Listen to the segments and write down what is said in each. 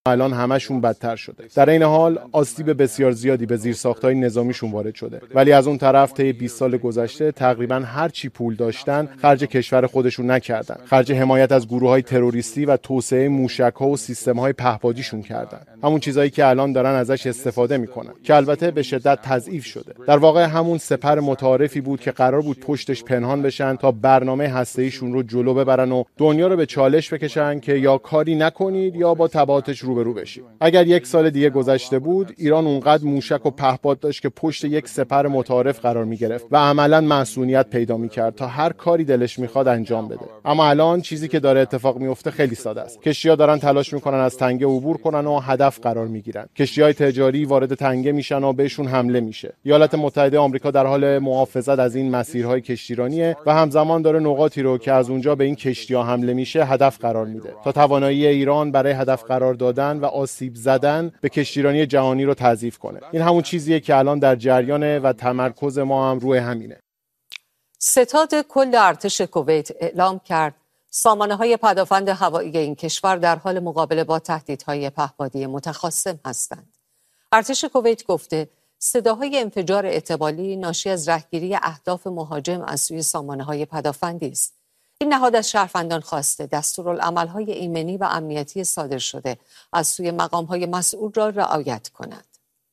الان همشون بدتر شده. در این حال آسیب بسیار زیادی به زیرساخت‌های نظامیشون وارد شده، ولی از اون طرف طی 20 سال گذشته تقریبا هر چی پول داشتن خرج کشور خودشون نکردن. خرج حمایت از گروه‌های تروریستی و توسعه موشک‌ها و سیستم‌های پهپادیشون کردن. همون چیزایی که الان دارن ازش استفاده میکنن، که البته به شدت تضعیف شده. در واقع همون سپر متعارفی بود که قرار بود پشتش پنهان بشن تا برنامه هسته‌ایشون رو جلو ببرن و دنیا رو به چالش بکشن که یا کاری نکنید یا با تبعاتش روبرو بشید. اگر 1 سال دیگه گذشته بود، ایران اونقدر موشک و پهپاد داشت که پشت یک سپر متعارف قرار می‌گرفت و عملاً مسئولیت پیدا می‌کرد تا هر کاری دلش می‌خواد انجام بده. اما الان چیزی که داره اتفاق میفته خیلی ساده است. کشتی‌ها دارن تلاش می‌کنن از تنگه عبور کنن و هدف قرار می‌گیرن. کشتی‌های تجاری وارد تنگه میشن و بهشون حمله میشه. ایالات متحده آمریکا در حال محافظت از این مسیرهای کشتیرانیه و همزمان داره نقاطی رو که از اونجا به این کشتی‌ها حمله میشه هدف قرار میده تا توانایی ایران برای هدف قرار دادن و آسیب زدن به کشتیرانی جهانی رو تضعیف کنه. این همون چیزیه که الان در جریانه و تمرکز ما هم روی همینه. ستاد کل ارتش کویت اعلام کرد سامانه‌های پدافند هوایی این کشور در حال مقابله با تهدیدهای پهپادی متخاصم هستند. ارتش کویت گفته صداهای انفجار احتمالی ناشی از رهگیری اهداف مهاجم از سوی سامانه‌های پدافندی است. این نهاد از شهروندان خواسته دستورالعمل‌های ایمنی و امنیتی صادر شده از سوی مقام‌های مسئول را رعایت کنند.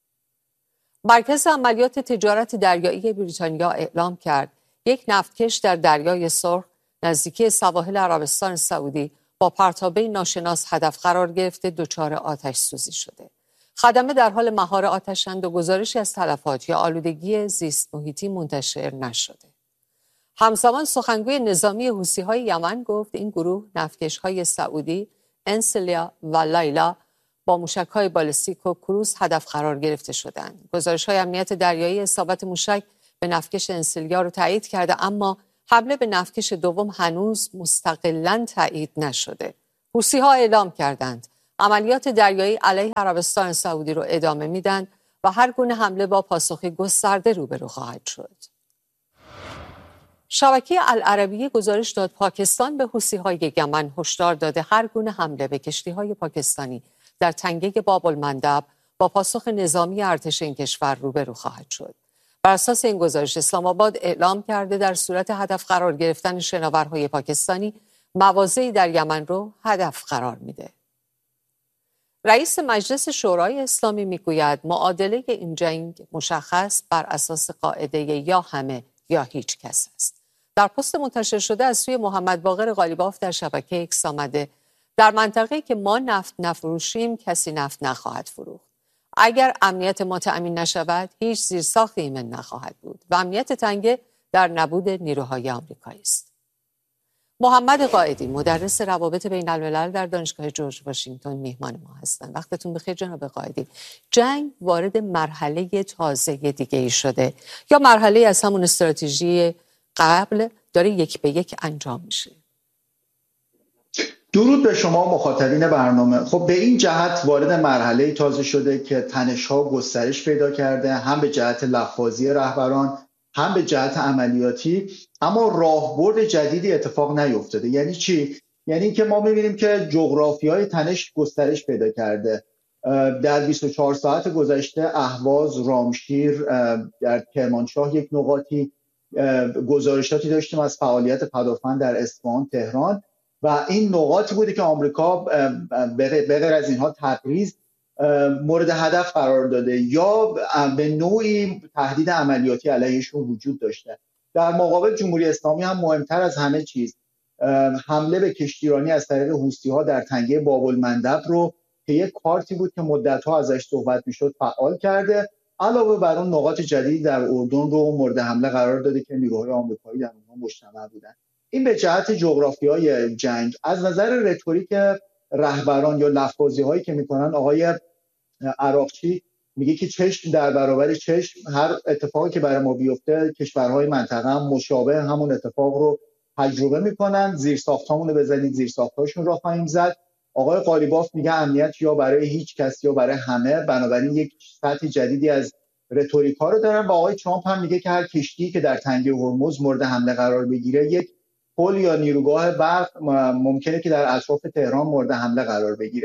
مرکز عملیات تجارت دریایی بریتانیا اعلام کرد یک نفتکش در دریای سرخ نزدیکی سواحل عربستان سعودی با پرتابه ناشناس هدف قرار گرفته دچار آتش سوزی شده. خدمه در حال مهار آتشند و گزارشی از تلفات یا آلودگی زیست محیطی منتشر نشده. همزمان سخنگوی نظامی حوثی‌های یمن گفت این گروه نفتکش‌های سعودی انسلیا و لایلا با موشک‌های بالستیک و کروز هدف قرار گرفته شدند. گزارش‌های امنیت دریایی اصابت موشک به نفتکش انسلیا رو تایید کرده، اما حمله به نفتکش دوم هنوز مستقلاً تایید نشده. حوثی‌ها اعلام کردند عملیات دریایی علیه عربستان سعودی رو ادامه میدن و هر گونه حمله با پاسخ گسترده روبرو خواهد شد. شبکه العربیه گزارش داد پاکستان به حوثی‌های یمن هشدار داده هر گونه حمله به کشتی‌های پاکستانی در تنگه باب المندب با پاسخ نظامی ارتش این کشور روبرو خواهد شد. بر اساس این گزارش اسلام آباد اعلام کرده در صورت هدف قرار گرفتن شناورهای پاکستانی مواضعی در یمن رو هدف قرار میده. رئیس مجلس شورای اسلامی میگوید معادله این جنگ مشخص بر اساس قاعده یا همه یا هیچ کس است. در پست منتشر شده از سوی محمد باقر قالیباف در شبکه ایکس آمده در منطقه‌ای که ما نفت نفروشیم کسی نفت نخواهد فروخت. اگر امنیت ما تأمین نشود هیچ زیرساخت ایمن نخواهد بود و امنیت تنگه در نبود نیروهای آمریکایی است. محمد قائدی مدرس روابط بین الملل در دانشگاه جورج واشنگتن میهمان ما هستند. وقتتون بخیر جناب قائدی. جنگ وارد مرحله تازه دیگه ای شده یا مرحله از همون استراتژی قبل داره یک به یک انجام میشه؟ درود به شما مخاطبین برنامه. خب به این جهت وارد مرحله تازه شده که تنش‌ها گسترش پیدا کرده، هم به جهت لفاظی رهبران هم به جهت عملیاتی، اما راهبرد جدیدی اتفاق نیفتاده. یعنی چی؟ یعنی اینکه ما می‌بینیم که جغرافیای تنش گسترش پیدا کرده. در 24 ساعت گذشته اهواز، رامشیر، در کرمانشاه یک نقاطی گزارشاتی داشتیم از فعالیت پدافند در اصفهان، تهران و این نقاطی بوده که آمریکا به غیر از اینها تبریز مورد هدف قرار داده یا به نوعی تهدید عملیاتی علیهشون وجود داشته. در مقابل جمهوری اسلامی هم مهمتر از همه چیز حمله به کشتیرانی از طریق حوثی‌ها در تنگه باب المندب رو که یک کارتی بود که مدت‌ها ازش صحبت می‌شد فعال کرده. علاوه بر اون نقاط جدیدی در اردن رو مورد حمله قرار داده که نیروهای آمریکایی در اونها مجتمع بودن. این به جهت جغرافیای جنگ. از نظر رتوریک رهبران یا لفاظی‌هایی که میکنن، آقای عراقچی میگه که چشم در برابر چشم، هر اتفاقی که برای ما بیفته کشورهای منطقه هم مشابه همون اتفاق رو تجربه میکنن. زیرساختامون رو بزنید زیرساختاشون رو خواهیم زد. آقای قالیباف میگه امنیت یا برای هیچ کس یا برای همه، بنابراین یک سطح جدیدی از رتوریکا رو دارن. و آقای ترامپ هم میگه که هر کشتی که در تنگه هرمز مورد حمله قرار بگیره یک پل یا نیروگاه برق ممکنه که در اطراف تهران مورد حمله قرار بگیره.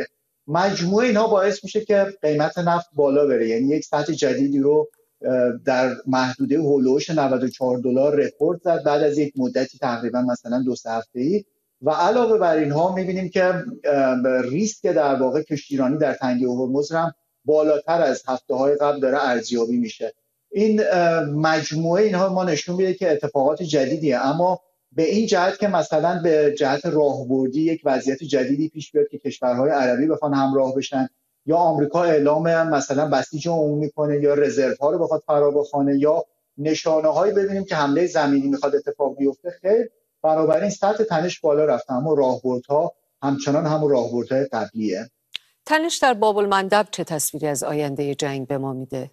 مجموعه اینها باعث میشه که قیمت نفت بالا بره، یعنی یک سطح جدیدی رو در محدوده هولوش $94 رکورد زد بعد از یک مدتی تقریبا مثلا 2-3 هفته‌ای. و علاوه بر اینها میبینیم که ریسک در واقع کشتیرانی در تنگه هرمز هم بالاتر از هفته‌های قبل داره ارزیابی میشه. این مجموعه اینها ما نشون میده که اتفاقات جدیدیه، اما به این جهت که مثلا به جهت راهبردی یک وضعیت جدیدی پیش بیاد که کشورهای عربی بخوان همراه بشن، یا آمریکا اعلام مثلا بسیج عمومی کنه، یا رزرو ها رو بخواد فرا بخوانه، یا نشانه‌هایی ببینیم که حمله زمینی میخواد اتفاق بیفته، خیر. بنابراین سطح تنش بالا رفته، اما راهبردها همچنان همون راهبردهای قبلیه. تنش در باب المندب چه تصویری از آینده جنگ به ما میده؟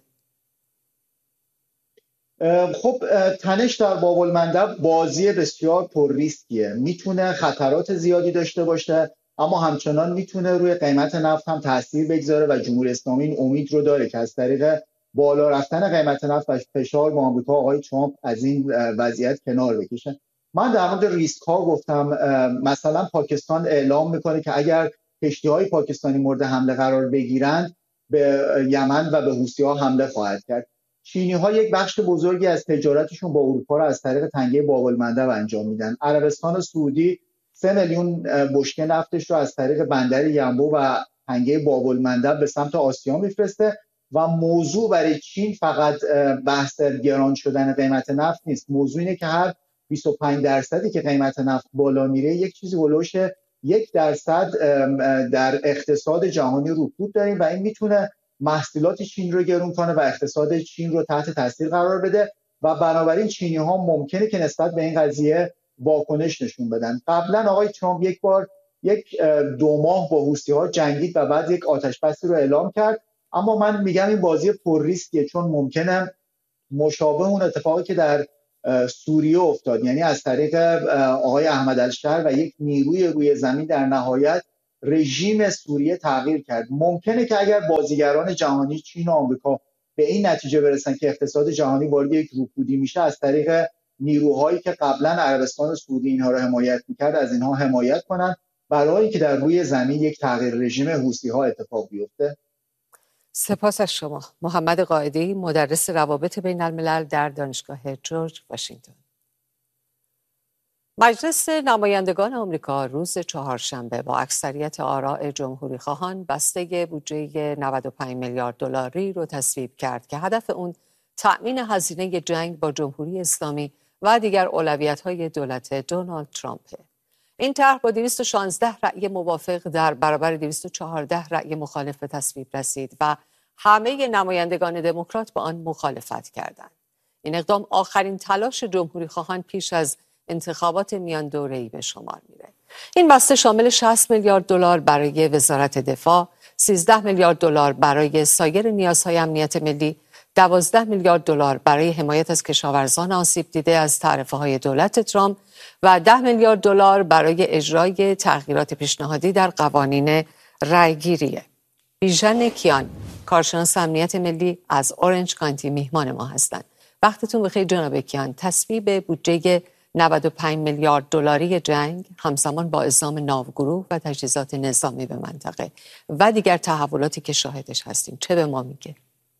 خب تنش در باب المندب بازی بسیار پر ریسکیه، میتونه خطرات زیادی داشته باشه، اما همچنان میتونه روی قیمت نفت هم تاثیر بگذاره و جمهوری اسلامی این امید رو داره که از طریق بالا رفتن قیمت نفت و فشار با آمریکا آقای ترامپ از این وضعیت کنار بکشه. من در مورد ریسک ها گفتم، مثلا پاکستان اعلام میکنه که اگر کشتی‌های پاکستانی مورد حمله قرار بگیرند به یمن و به حوثی‌ها حمله خواهد کرد. چینی‌ها یک بخش بزرگی از تجارتشون با اروپا رو از طریق تنگه باب المندب انجام میدن. عربستان سعودی 3 میلیون بشکه نفتش رو از طریق بندر ینبو و تنگه باب المندب به سمت آسیا میفرسته و موضوع برای چین فقط بحث گران شدن قیمت نفت نیست. موضوع اینه که هر 25% که قیمت نفت بالا میره یک چیزی هولوش 1% در اقتصاد جهانی رکود داریم و این میتونه محصولات چین رو گرون کنه و اقتصاد چین رو تحت تاثیر قرار بده و بنابراین چینی ها ممکنه که نسبت به این قضیه واکنش نشون بدن. قبلا آقای ترامپ یک بار 2 ماه با حوثی ها جنگید و بعد یک آتش بسی رو اعلام کرد، اما من میگم این بازی پر ریسکیه، چون ممکنه مشابه اون اتفاقی که در سوریه افتاد، یعنی از طریق آقای احمد الشر و یک نیروی روی زمین در نهایت رژیم سوریه تغییر کرد. ممکنه که اگر بازیگران جهانی چین و آمریکا به این نتیجه برسن که اقتصاد جهانی وارد یک رکودی میشه، از طریق نیروهایی که قبلا عربستان و سعودی اینها رو حمایت میکرد از اینها حمایت کنن برای اینکه در روی زمین یک تغییر رژیم حوثی ها اتفاق بیفته. سپاس از شما. محمد قائدی، مدرس روابط بین الملل در دانشگاه جورج واشنگتن. مجلس نمایندگان آمریکا روز چهارشنبه با اکثریت آراء جمهوری خواهان بسته بودجه 95 میلیارد دلاری رو تصویب کرد که هدف اون تأمین هزینه جنگ با جمهوری اسلامی و دیگر اولویت‌های دولت دونالد ترامپه. این طرح با 216 رأی موافق در برابر 214 رأی مخالف به تصویب رسید و همه نمایندگان دموکرات با آن مخالفت کردند. این اقدام آخرین تلاش جمهوری خواهان پیش از انتخابات میان دوره‌ای به شمار میره. این بسته شامل 60 میلیارد دلار برای وزارت دفاع، 13 میلیارد دلار برای سایر نیازهای امنیت ملی، 12 میلیارد دلار برای حمایت از کشاورزان آسیب دیده از تعرفه‌های دولت ترامپ و 10 میلیارد دلار برای اجرای تغییرات پیشنهادی در قوانین رأیگیریه. بیژن کیان، کارشناس امنیت ملی از اورنج کانتی میهمان ما هستند. وقتتون بخیر جناب کیان. تصویب بودجه 95 میلیارد دلاری جنگ همزمان با اعزام ناوگروه و تجهیزات نظامی به منطقه و دیگر تحولاتی که شاهدش هستیم چه به ما میگه؟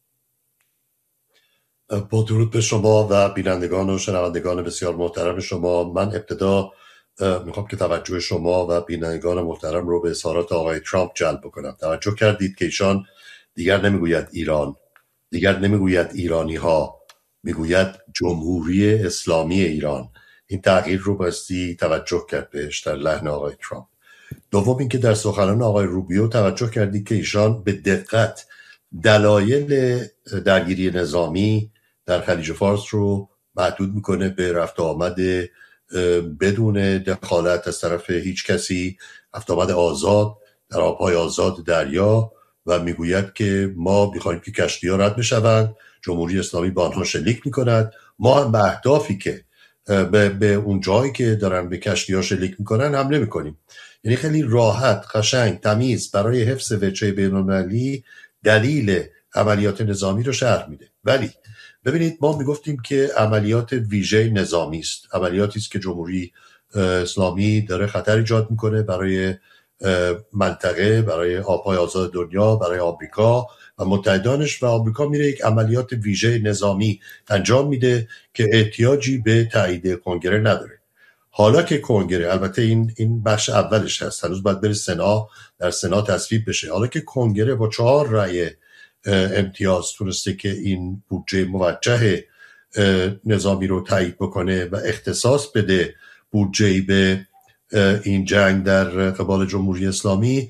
با درود به شما و بینندگان و شنوندگان بسیار محترم شما، من ابتدا میخوام که توجه شما و بینندگان محترم رو به اظهارات آقای ترامپ جلب بکنم. توجه کردید که ایشان دیگر نمیگوید ایران، دیگر نمیگوید ایرانی ها، میگوید جمهوری اسلامی ایران. این تغییر رو باستی توجه کرد بهش در لحن آقای ترامپ. دوم اینکه در سخنان آقای روبیو توجه کردید که ایشان به دقت دلایل درگیری نظامی در خلیج فارس رو محدود میکنه به رفت آمد بدون دخالت از طرف هیچ کسی، رفت آمد آزاد در آبهای آزاد دریا و میگوید که ما میخوایم که کشتی‌ها رد بشوند، جمهوری اسلامی با آنها شلیک میکند، ما هم به اهدافی که به اون جایی که دارن به کشتی‌ها شلیک میکنن حمله میکنیم. یعنی خیلی راحت، قشنگ، تمیز برای حفظ وجه بین‌المللی دلیل عملیات نظامی رو شرح میده. ولی ببینید ما میگفتیم که عملیات ویژه نظامی است، عملیاتی است که جمهوری اسلامی داره خطر ایجاد میکنه برای منطقه، برای آبهای آزاد دنیا، برای آمریکا و متحدانش، و آمریکا میره یک عملیات ویژه نظامی انجام میده که احتیاجی به تایید کنگره نداره. حالا که کنگره، البته این بخش اولش هست، هنوز باید بره سنا، در سنا تصویب بشه. حالا که کنگره با 4 رأی امتیاز تونسته که این بودجه موجه نظامی رو تایید بکنه و اختصاص بده بودجه‌ای به این جنگ در قبال جمهوری اسلامی،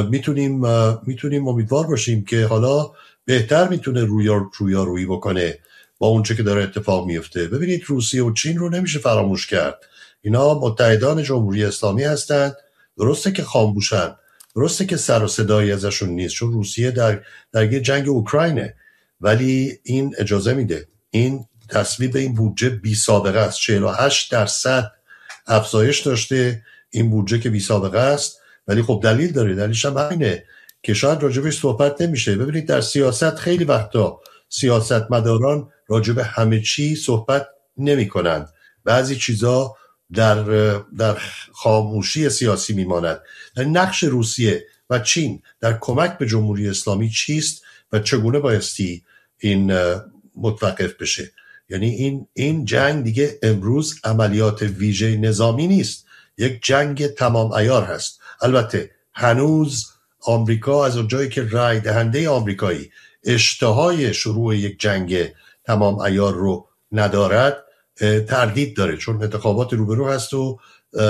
میتونیم امیدوار باشیم که حالا بهتر میتونه رویارویی بکنه با اونچه که داره اتفاق میفته. ببینید روسیه و چین رو نمیشه فراموش کرد. اینا متحدان جمهوری اسلامی هستند. درسته که خاموشن، درسته که سر و صدایی ازشون نیست، چون روسیه در یه جنگ اوکراینه، ولی این اجازه میده. این تصویب این بودجه بی سابقه است. 48% افزایش داشته این بودجه که بی سابقه است، ولی خب دلیل داره. دلیلش هم همینه که شاید راجبش صحبت نمیشه. ببینید در سیاست خیلی وقتا سیاستمداران راجب همه چی صحبت نمیکنن. بعضی چیزا در خاموشی سیاسی میماند. در نقش روسیه و چین در کمک به جمهوری اسلامی چیست و چگونه بایستی این متوقف بشه؟ یعنی این جنگ دیگه امروز عملیات ویژه نظامی نیست، یک جنگ تمام عیار هست. البته هنوز آمریکا از اونجایی که رای دهنده آمریکایی اشتهای شروع یک جنگ تمام عیار رو ندارد، تردید داره، چون انتخابات روبرو هست و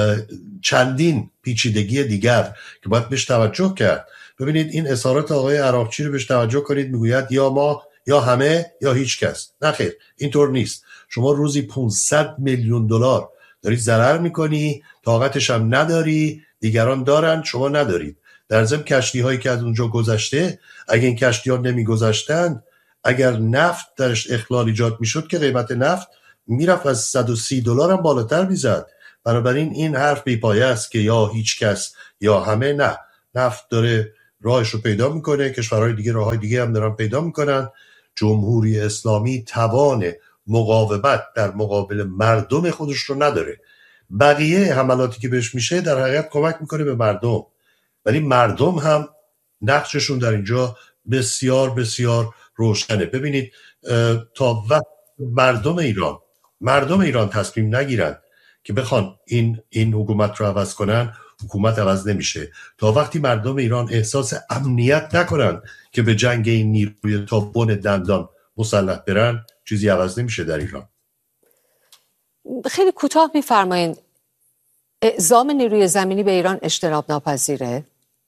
چندین پیچیدگی دیگر که باید بهش توجه کرد. ببینید این اظهارات آقای عراقچی رو بهش توجه کنید، میگوید یا ما یا همه یا هیچ کس. نه خیر، اینطور نیست. شما روزی 500 میلیون دلار داری ضرر میکنی، طاقتش هم نداری، دیگران دارن، شما ندارید. در ضمن کشتی هایی که از اونجا گذشته، اگه این کشتی ها نمی گذشتند، اگر نفت درش اخلال ایجاد میشد که قیمت نفت میرفت از 130 دلار هم بالاتر میزد. بنابراین این حرف بی‌پایه است که یا هیچ کس یا همه. نه، نفت داره راهش رو پیدا میکنه، کشورهای دیگه راههای دیگه هم دارن پیدا میکنن. جمهوری اسلامی توان مقاومت در مقابل مردم خودش رو نداره. بقیه حملاتی که بهش میشه در حقیقت کمک میکنه به مردم، ولی مردم هم نقششون در اینجا بسیار بسیار روشنه. ببینید تا وقت مردم ایران تصمیم نگیرن که بخوان این حکومت رو عوض کنن، حکومت عوض نمیشه. تا وقتی مردم ایران احساس امنیت نکنن که به جنگ این نیروی تا بن دندان مسلح برن، چیزی عوض نمیشه در ایران. خیلی کوتاه میفرمایید اعزام نیروی زمینی به ایران اجتناب ناپذیره؟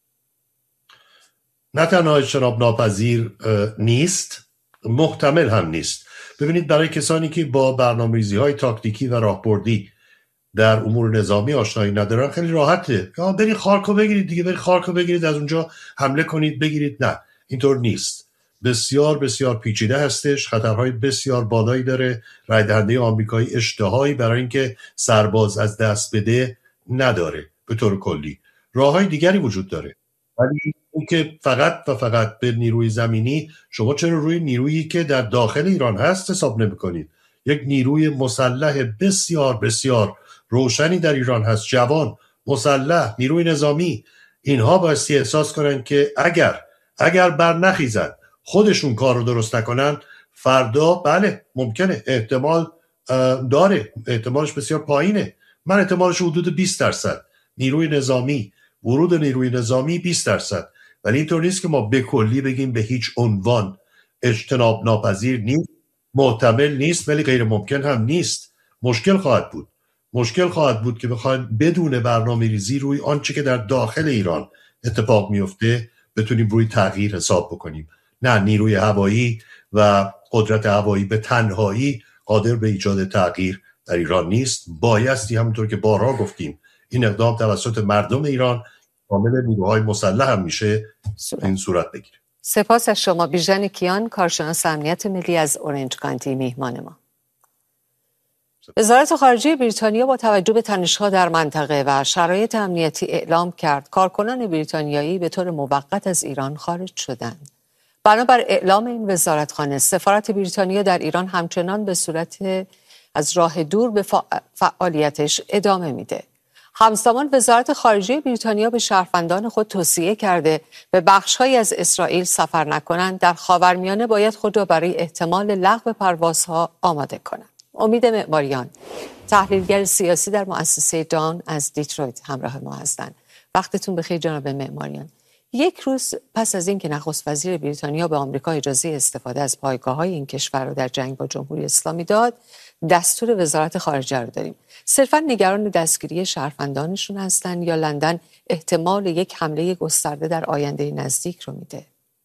نه تنها اجتناب ناپذیر نیست، محتمل هم نیست. ببینید برای کسانی که با برنامه‌ریزی‌های تاکتیکی و راهبردی در امور نظامی آشنایی ندارن، خیلی راحته. برید خارکو بگیرید دیگه، برید خارکو بگیرید، از اونجا حمله کنید بگیرید. نه، اینطور نیست. بسیار بسیار پیچیده هستش، خطرهای بسیار بالایی داره. رای دهنده آمریکایی اشتهایی برای اینکه سرباز از دست بده نداره. به طور کلی راههای دیگری وجود داره، ولی اون که فقط و فقط به نیروی زمینی، شما چرا روی نیرویی که در داخل ایران هست حساب نمی‌کنید؟ یک نیروی مسلح بسیار بسیار روشنی در ایران هست، جوان، مسلح، نیروی نظامی. اینها بایستی احساس کنن که اگر بر نخیزن، خودشون کار رو درست نکنن، فردا بله ممکنه، احتمال داره، احتمالش بسیار پایینه. من احتمالش حدود 20%. نیروی نظامی، ورود نیروی نظامی 20%. ولی اینطور نیست که ما به کلی بگیم به هیچ عنوان اجتناب ناپذیر نیست، محتمل نیست، ولی غیر ممکن هم نیست. مشکل خواهد بود که بخوایم بدون برنامه ریزی روی آنچه که در داخل ایران اتفاق میفته بتونیم روی تغییر حساب بکنیم. نه، نیروی هوایی و قدرت هوایی به تنهایی قادر به ایجاد تغییر در ایران نیست. بایستی همونطور که بارها گفتیم این اقدام توسط مردم ایران شامل نیروهای مسلح هم میشه این صورت بگیره. سپاس از شما. بیژن کیان، کارشناس امنیت ملی از اورنج کانتی، میهمان ما. وزارت خارجه بریتانیا با توجه به تنش‌ها در منطقه و شرایط امنیتی اعلام کرد کارکنان بریتانیایی به طور موقت از ایران خارج شدند. بنابر اعلام این وزارتخانه، سفارت بریتانیا در ایران همچنان به صورت از راه دور به فعالیتش ادامه میده. همزمان وزارت خارجه بریتانیا به شهروندان خود توصیه کرده به بخش‌هایی از اسرائیل سفر نکنند. در خاورمیانه باید خود را برای احتمال لغو پروازها آماده کنند. امید معماریان، تحلیلگر سیاسی در مؤسسه دان از دیترویت همراه ما هستند. وقتتون بخیر جناب معماریان. یک روز پس از اینکه نخست وزیر بریتانیا به آمریکا اجازه استفاده از پایگاه‌های این کشور را در جنگ با جمهوری اسلامی داد، دستور وزارت خارجه رو داریم. صرفاً نگران دستگیری شهروندانشون هستن یا لندن احتمال یک حمله گسترده در آینده نزدیک رو میده؟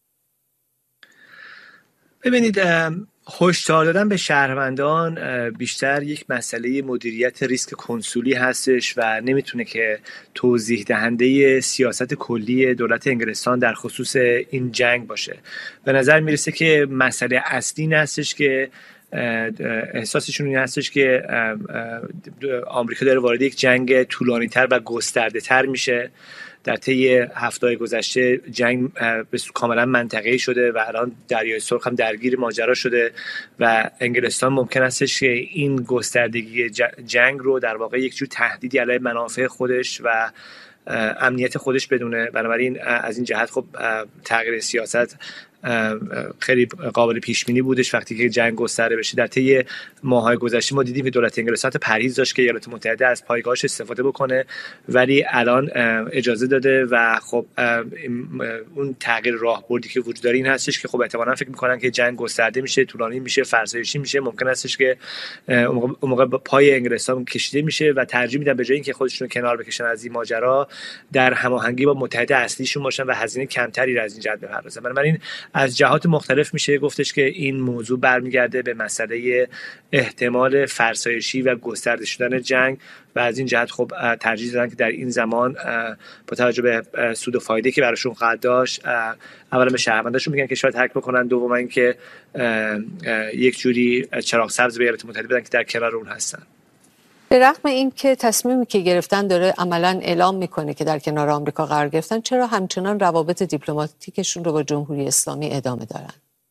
ببینید، هشدار دادن به شهروندان بیشتر یک مسئله مدیریت ریسک کنسولی هستش و نمیتونه که توضیح دهنده سیاست کلی دولت انگلستان در خصوص این جنگ باشه. به نظر میرسه که مسئله اصلی این هستش که احساسشون این هستش که آمریکا داره وارد یک جنگ طولانی تر و گسترده تر میشه. در طی هفته‌های گذشته جنگ کاملا منطقه‌ای شده و الان دریای سرخ هم درگیر ماجرا شده و انگلستان ممکن استش که این گستردگی جنگ رو در واقع یک جور تهدیدی علیه منافع خودش و امنیت خودش بدونه. بنابراین از این جهت خب تغییر سیاست خیلی قابل پیش بینی بودش وقتی که جنگ گسترده بشه. در طی ماه‌های گذشته ما دیدیم که دولت انگلستان پرهیز داشت که ایالات متحده از پایگاهش استفاده بکنه، ولی الان اجازه داده و خب اون تغییر راهبردی که وجود داره این هستش که خب احتمالاً فکر می‌کنن که جنگ گسترده میشه، طولانی میشه، فرسایشی میشه، ممکن هستش که اون موقع پای انگلستان کشیده میشه و ترجیح میدن به جای اینکه خودشون کنار بکشن از این ماجرا در هماهنگی با متحد اصلیشون باشن و هزینه کمتری را از این جهت بپردازن. بنابراین از جهات مختلف میشه گفتش که این موضوع برمیگرده به مسئله احتمال فرسایشی و گسترده شدن جنگ و از این جهت خب ترجیح دادن که در این زمان با توجه به سود و فایده که براشون خواهد داشت اولا به شهرونداشون میگن کشور ترک بکنن، دوم اینکه یک جوری چراغ سبز به ایالات متحده بدن که در کنار اون هستن. به رغم اینکه تصمیمی که گرفتن داره عملاً اعلام میکنه که در کنار آمریکا قرار گرفتن، چرا همچنان روابط دیپلماتیکشون رو با جمهوری اسلامی ادامه دارن؟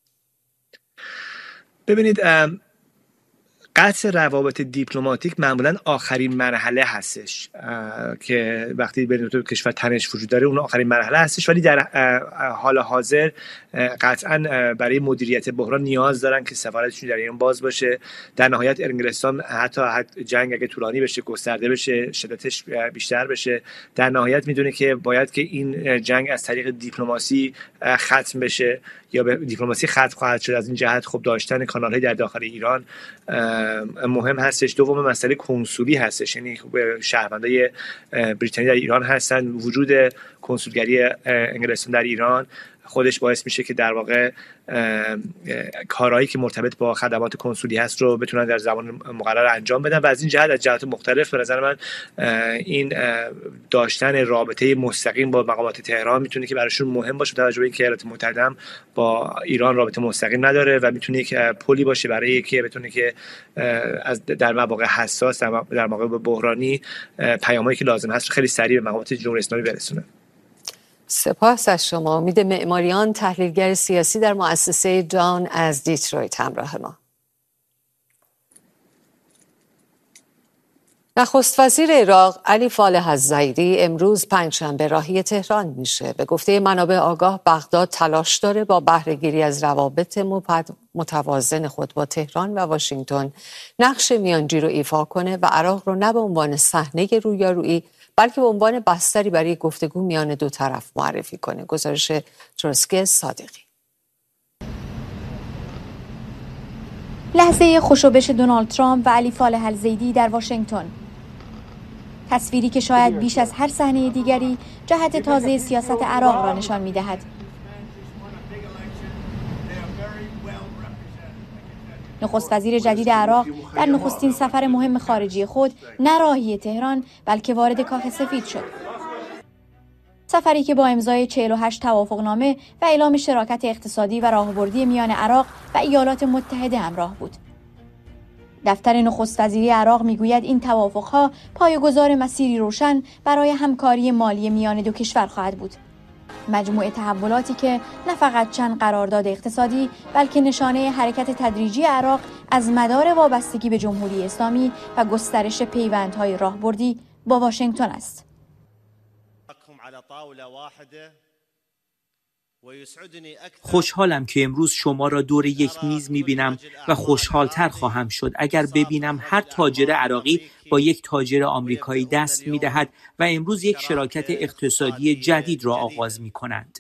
ببینید، قطع روابط دیپلماتیک معمولا آخرین مرحله هستش که وقتی بین دو کشور تنش وجود داره اون آخرین مرحله هستش، ولی در حال حاضر قطعا برای مدیریت بحران نیاز دارن که سفارتشون در ایران باز باشه. در نهایت انگلستان حتی جنگ اگه طولانی بشه، گسترده بشه، شدتش بیشتر بشه، در نهایت میدونه که باید که این جنگ از طریق دیپلماسی ختم بشه یا به دیپلماسی ختم خواهد شد. از این جهت خب داشتن کانال‌های در داخل ایران مهم هستش. دوم مسئله کنسولی هستش، یعنی شهروندای بریتانیا در ایران هستن، وجود کنسولگری انگلستان در ایران خودش باعث میشه که در واقع کارهایی که مرتبط با خدمات کنسولی هست رو بتونن در زمان مقرر انجام بدن و از این جهت از جهات مختلف به نظر من این داشتن رابطه مستقیم با مقامات تهران میتونه که براشون مهم باشه، توجه به اینکه ایالات متحده هم با ایران رابطه مستقیم نداره و میتونه یک پلی باشه برای که بتونه که از در مواقع حساس، در مواقع بحرانی پیامایی که لازم هست خیلی سریع به مقامات جمهوری اسلامی برسونه. سپاس از شما. امید معماریان، تحلیلگر سیاسی در مؤسسه دان از دیترویت همراه ما. نخست وزیر عراق علی فالح الزیدی امروز پنجشنبه راهی تهران میشه. به گفته منابع آگاه بغداد تلاش داره با بهره گیری از روابط متوازن خود با تهران و واشنگتن نقش میانجی رو ایفا کنه و عراق رو نه به عنوان صحنه رویارویی بلکه به عنوان بستری برای گفتگو میان دو طرف معرفی کنه. گزارش تروسکی صادقی. لحظه خوشوبش دونالد ترامپ و علی فالح الزیدی در واشنگتن، تصویری که شاید بیش از هر صحنه دیگری جهت تازه سیاست عراق را نشان می‌دهد. نخست وزیر جدید عراق در نخستین سفر مهم خارجی خود نه راهی تهران بلکه وارد کاخ سفید شد. سفری که با امضای 48 توافقنامه و اعلام شراکت اقتصادی و راهبردی میان عراق و ایالات متحده همراه بود. دفتر نخست وزیری عراق میگوید این توافقها پایه‌گذار مسیری روشن برای همکاری مالی میان دو کشور خواهد بود. مجموعه تحولاتی که نه فقط چند قرارداد اقتصادی بلکه نشانه حرکت تدریجی عراق از مدار وابستگی به جمهوری اسلامی و گسترش پیوندهای راهبردی با واشنگتن است. خوشحالم که امروز شما را دور یک میز می‌بینم و خوشحال‌تر خواهم شد اگر ببینم هر تاجر عراقی با یک تاجر آمریکایی دست می‌دهد و امروز یک شراکت اقتصادی جدید را آغاز می‌کنند.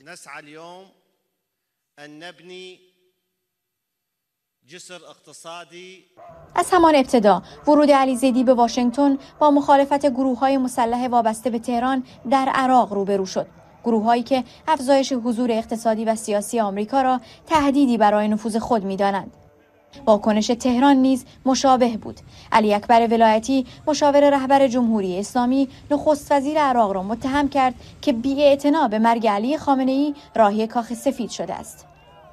از همان ابتدا ورود علی زیدی به واشنگتن با مخالفت گروه‌های مسلح وابسته به تهران در عراق روبرو شد. گروه‌هایی که افزایش حضور اقتصادی و سیاسی آمریکا را تهدیدی برای نفوذ خود می‌دانند. واکنش تهران نیز مشابه بود. علی اکبر ولایتی مشاور رهبر جمهوری اسلامی نخست وزیر عراق را متهم کرد که بی‌اعتنا به مرگ علی خامنه‌ای راهی کاخ سفید شده است.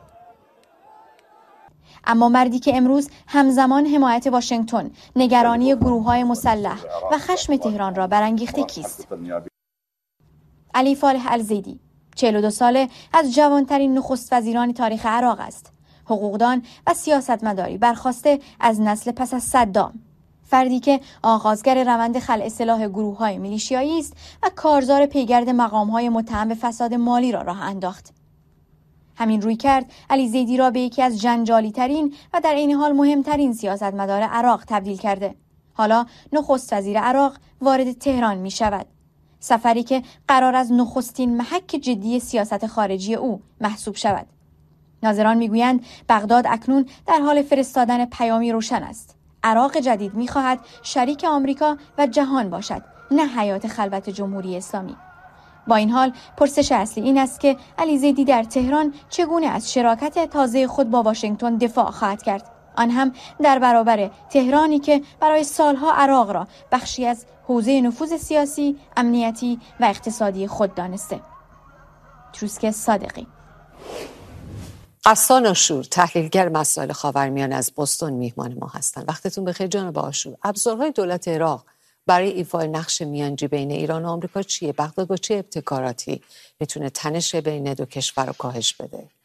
اما مردی که امروز همزمان حمایت واشنگتن، نگرانی گروه‌های مسلح و خشم تهران را برانگیخته کیست؟ علی فالح الزیدی 42 ساله از جوانترین نخست وزیران تاریخ عراق است. حقوقدان و سیاستمداری برخواسته از نسل پس از صدام. فردی که آغازگر روند خلع سلاح گروه‌های میلیشیایی است و کارزار پیگرد مقام‌های متهم به فساد مالی را راه انداخت. همین روی کرد علی زیدی را به یکی از جنجالی‌ترین و در این حال مهمترین سیاستمدار عراق تبدیل کرده. حالا نخست وزیر عراق وارد تهران می شود. سفری که قرار از نخستین محک جدی سیاست خارجی او محسوب شود. ناظران میگویند بغداد اکنون در حال فرستادن پیامی روشن است. عراق جدید می‌خواهد شریک آمریکا و جهان باشد، نه حیات خلوت جمهوری اسلامی. با این حال پرسش اصلی این است که علی زیدی در تهران چگونه از شراکت تازه خود با واشنگتن دفاع خواهد کرد، آن هم در برابر تهرانی که برای سالها عراق را بخشی از حوزه نفوذ سیاسی، امنیتی و اقتصادی خود دانسته. تروسک صادقی. غسان آشور، تحلیلگر مسائل خاورمیانه از بوستون میهمان ما هستند. وقتتون بخیر جناب آشور. ابزارهای دولت عراق برای ایفای نقش میانجی بین ایران و آمریکا چیه؟ بغداد با چه ابتکاراتی میتونه تنش بین دو کشور رو کاهش بده؟